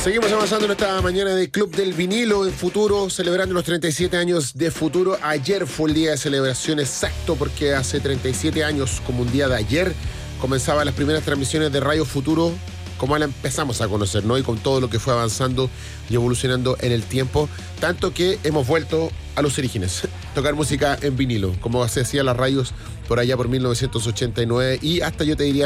Seguimos avanzando en esta mañana de Club del Vinilo en Futuro, celebrando los 37 años de Futuro. Ayer fue el día de celebración exacto, porque hace 37 años, como un día de ayer, comenzaban las primeras transmisiones de Radio Futuro, como la empezamos a conocer, ¿no? Y con todo lo que fue avanzando y evolucionando en el tiempo, tanto que hemos vuelto a los orígenes, tocar música en vinilo, como se hacía las radios por allá por 1989 y hasta yo te diría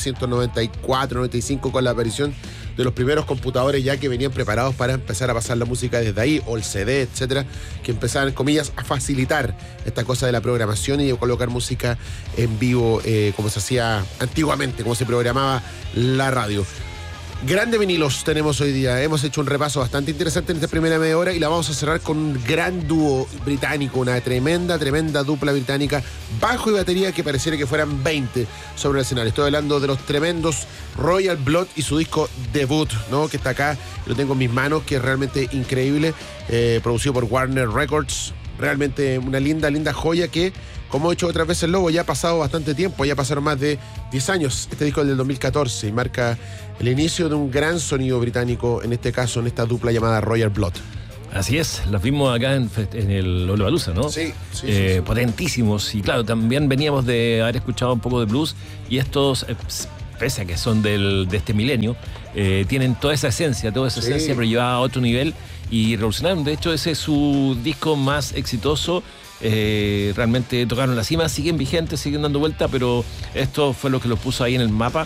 1994, 95, con la aparición de los primeros computadores ya que venían preparados para empezar a pasar la música desde ahí, o el CD, etcétera, que empezaban, comillas, a facilitar esta cosa de la programación y de colocar música en vivo, como se hacía antiguamente, como se programaba la radio. Grandes vinilos tenemos hoy día. Hemos hecho un repaso bastante interesante en esta primera media hora y la vamos a cerrar con un gran dúo británico, una tremenda dupla británica, bajo y batería que pareciera que fueran 20 sobre el escenario. Estoy hablando de los tremendos Royal Blood y su disco debut, ¿no? Que está acá, lo tengo en mis manos, que es realmente increíble, producido por Warner Records. Realmente una linda joya que, como he hecho otras veces, Lobo, ya ha pasado bastante tiempo, ya pasaron más de 10 años. Este disco es del 2014 y marca el inicio de un gran sonido británico, en este caso, en esta dupla llamada Royal Blood. Así es, los vimos acá en el Lollapalooza, ¿no? Sí. Potentísimos. Y claro, también veníamos de haber escuchado un poco de blues y estos, pese a que son de este milenio, tienen toda esa esencia, pero llevada a otro nivel y revolucionaron. De hecho, ese es su disco más exitoso. Realmente tocaron la cima, siguen vigentes, siguen dando vuelta, pero esto fue lo que los puso ahí en el mapa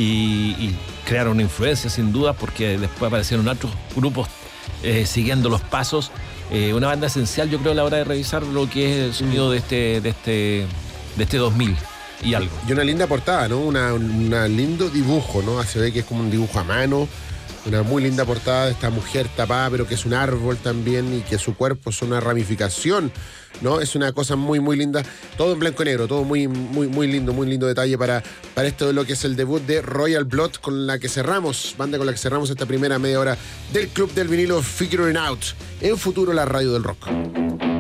y crearon una influencia sin duda, porque después aparecieron otros grupos siguiendo los pasos. Una banda esencial, yo creo, a la hora de revisar lo que es el sonido de este 2000 y algo. Y una linda portada, ¿no? Una lindo dibujo, ¿no? Se ve que es como un dibujo a mano. Una muy linda portada de esta mujer tapada, pero que es un árbol también y que su cuerpo es una ramificación, ¿no? Es una cosa muy linda. Todo en blanco y negro, todo muy lindo detalle para esto de lo que es el debut de Royal Blood, banda con la que cerramos esta primera media hora del Club del Vinilo Figuring Out. En Futuro, la radio del rock.